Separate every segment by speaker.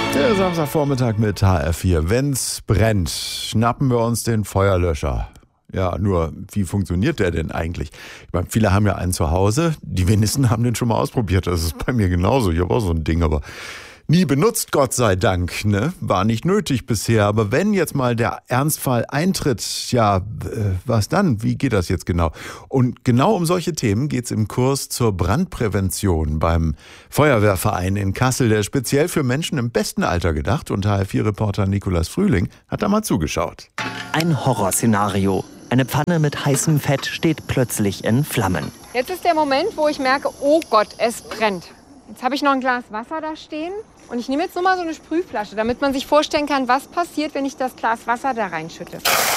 Speaker 1: Der Samstagvormittag mit HR4. Wenn's brennt, schnappen wir uns den Feuerlöscher. Ja, nur, wie funktioniert der denn eigentlich? Ich meine, viele haben ja einen zu Hause. Die wenigsten haben den schon mal ausprobiert. Das ist bei mir genauso. Ich habe auch so ein Ding, aber nie benutzt, Gott sei Dank. Ne? War nicht nötig bisher. Aber wenn jetzt mal der Ernstfall eintritt, ja, was dann? Wie geht das jetzt genau? Und genau um solche Themen geht's im Kurs zur Brandprävention beim Feuerwehrverein in Kassel, der speziell für Menschen im besten Alter gedacht. Und HR4-Reporter Nikolaus Frühling hat da mal zugeschaut.
Speaker 2: Ein Horrorszenario. Eine Pfanne mit heißem Fett steht plötzlich in Flammen.
Speaker 3: Jetzt ist der Moment, wo ich merke, oh Gott, es brennt. Jetzt habe ich noch ein Glas Wasser da stehen und ich nehme jetzt nur mal so eine Sprühflasche, damit man sich vorstellen kann, was passiert, wenn ich das Glas Wasser da reinschütte.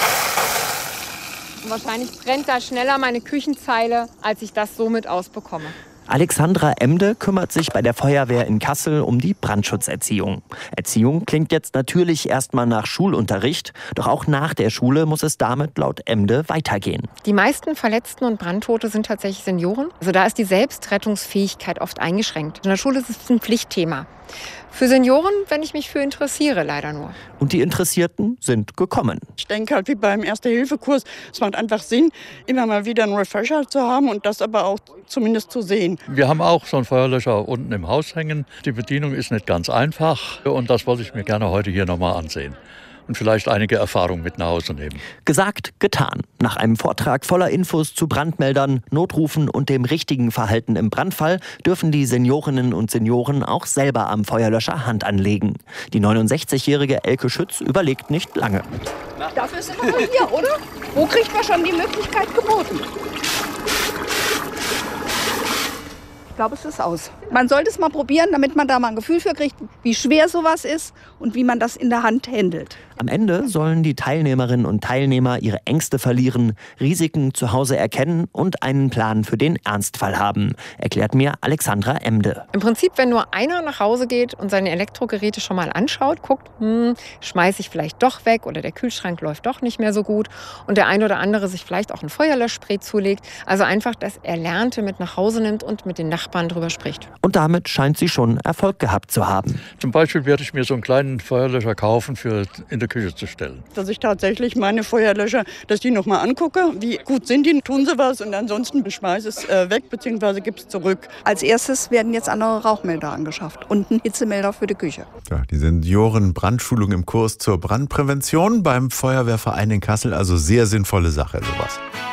Speaker 3: Und wahrscheinlich brennt da schneller meine Küchenzeile, als ich das somit ausbekomme.
Speaker 2: Alexandra Emde kümmert sich bei der Feuerwehr in Kassel um die Brandschutzerziehung. Erziehung klingt jetzt natürlich erstmal nach Schulunterricht, doch auch nach der Schule muss es damit laut Emde weitergehen.
Speaker 3: Die meisten Verletzten und Brandtote sind tatsächlich Senioren. Also da ist die Selbstrettungsfähigkeit oft eingeschränkt. In der Schule ist es ein Pflichtthema. Für Senioren, wenn ich mich für interessiere, leider nur.
Speaker 2: Und die Interessierten sind gekommen.
Speaker 4: Ich denke halt wie beim Erste-Hilfe-Kurs, es macht einfach Sinn, immer mal wieder einen Refresher zu haben und das aber auch zumindest zu sehen.
Speaker 5: Wir haben auch so einen Feuerlöscher unten im Haus hängen. Die Bedienung ist nicht ganz einfach und das wollte ich mir gerne heute hier nochmal ansehen. Und vielleicht einige Erfahrungen mit nach Hause nehmen.
Speaker 2: Gesagt, getan. Nach einem Vortrag voller Infos zu Brandmeldern, Notrufen und dem richtigen Verhalten im Brandfall dürfen die Seniorinnen und Senioren auch selber am Feuerlöscher Hand anlegen. Die 69-jährige Elke Schütz überlegt nicht lange.
Speaker 6: Dafür sind wir hier, oder? Wo kriegt man schon die Möglichkeit geboten? Ich glaube, es ist aus. Man sollte es mal probieren, damit man da mal ein Gefühl für kriegt, wie schwer sowas ist und wie man das in der Hand handelt.
Speaker 2: Am Ende sollen die Teilnehmerinnen und Teilnehmer ihre Ängste verlieren, Risiken zu Hause erkennen und einen Plan für den Ernstfall haben, erklärt mir Alexandra Emde.
Speaker 3: Im Prinzip, wenn nur einer nach Hause geht und seine Elektrogeräte schon mal anschaut, guckt, schmeiße ich vielleicht doch weg oder der Kühlschrank läuft doch nicht mehr so gut und der ein oder andere sich vielleicht auch ein Feuerlöschspray zulegt. Also einfach das Erlernte mit nach Hause nimmt und mit den Nachbarn drüber spricht.
Speaker 2: Und damit scheint sie schon Erfolg gehabt zu haben.
Speaker 5: Zum Beispiel werde ich mir so einen kleinen Feuerlöscher kaufen, für in der Küche zu stellen.
Speaker 4: Dass ich tatsächlich meine Feuerlöscher, dass die nochmal angucke, wie gut sind die, tun sie was und ansonsten beschmeiße es weg bzw. gebe es zurück.
Speaker 6: Als erstes werden jetzt andere Rauchmelder angeschafft und ein Hitzemelder für die Küche.
Speaker 1: Ja, die Senioren-Brandschulung im Kurs zur Brandprävention beim Feuerwehrverein in Kassel, also sehr sinnvolle Sache, sowas.